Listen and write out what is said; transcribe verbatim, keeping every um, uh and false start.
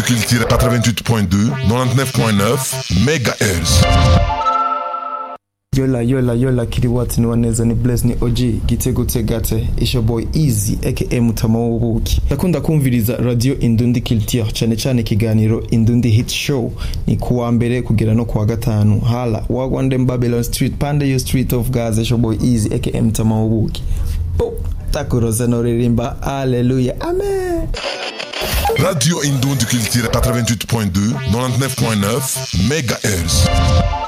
Culture quatre-vingt-huit point deux, quatre-vingt-dix-neuf point neuf mégahertz. Yola yola yola kiriwati ni waneza ni Bless ni O G Gitego Tegate Isha Boy Easy aka Mutama w'ubuki. Nakunda kumviriza Radio Indundi Culture cyane cyane kiganiro Indundi Hit Show ni kuwa mbere kugera no kuwa gatanu. Hala wagwande Babylon Street Pande yo Street of Gaza Isha Boy Easy aka Mutama w'ubuki. Oh takuroza no ririmba hallelujah amen. Radio Indundi Culture quatre-vingt-huit point deux, quatre-vingt-dix-neuf point neuf mégahertz.